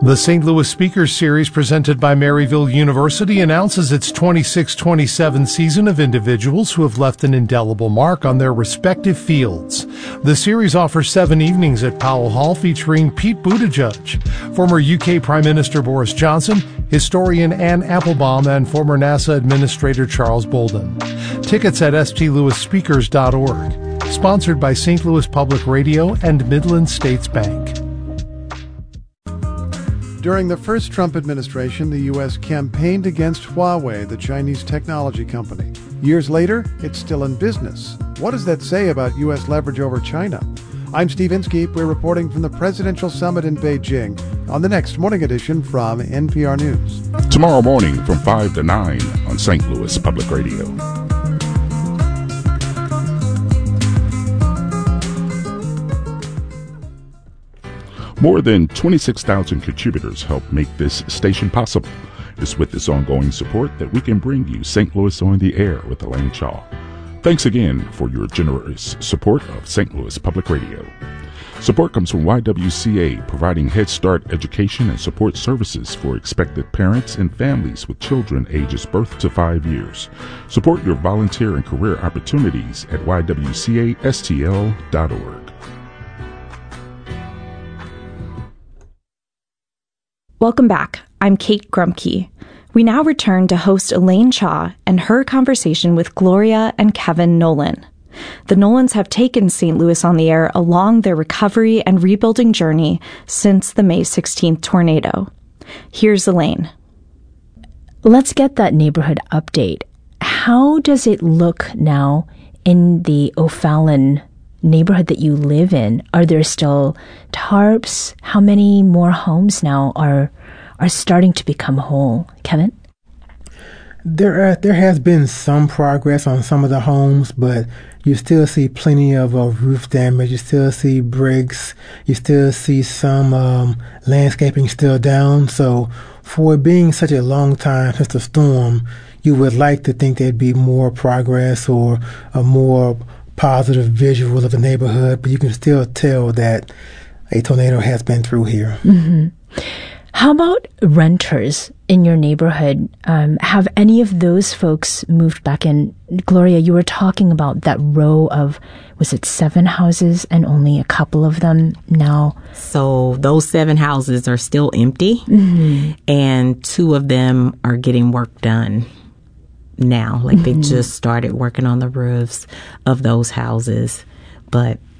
The St. Louis Speakers Series presented by Maryville University announces its 26-27 season of individuals who have left an indelible mark on their respective fields. The series offers 7 evenings at Powell Hall featuring Pete Buttigieg, former UK Prime Minister Boris Johnson, historian Anne Applebaum, and former NASA Administrator Charles Bolden. Tickets at stlewisspeakers.org. Sponsored by St. Louis Public Radio and Midland States Bank. During the first Trump administration, the U.S. campaigned against Huawei, the Chinese technology company. Years later, it's still in business. What does that say about U.S. leverage over China? I'm Steve Inskeep. We're reporting from the Presidential Summit in Beijing on the next morning edition from NPR News. Tomorrow morning from 5 to 9 on St. Louis Public Radio. More than 26,000 contributors help make this station possible. It's with this ongoing support that we can bring you St. Louis on the Air with Elaine Shaw. Thanks again for your generous support of St. Louis Public Radio. Support comes from YWCA, providing Head Start education and support services for expected parents and families with children ages birth to 5 years. Support your volunteer and career opportunities at ywcastl.org. Welcome back. I'm Kate Grumke. We now return to host Elaine Shaw and her conversation with Gloria and Kevin Nolan. The Nolans have taken St. Louis on the Air along their recovery and rebuilding journey since the May 16th tornado. Here's Elaine. Let's get that neighborhood update. How does it look now in the O'Fallon neighborhood that you live in? Are there still tarps? How many more homes now are starting to become whole? Kevin? There has been some progress on some of the homes, but you still see plenty of roof damage. You still see bricks. You still see some landscaping still down. So for it being such a long time since the storm, you would like to think there'd be more progress or a more positive visual of the neighborhood, but you can still tell that a tornado has been through here. Mm-hmm. How about renters in your neighborhood? Have any of those folks moved back in? Gloria, you were talking about that row of, was it 7 houses and only a couple of them now? So those 7 houses are still empty, mm-hmm. and 2 of them are getting work done now. Like, mm-hmm. they just started working on the roofs of those houses. But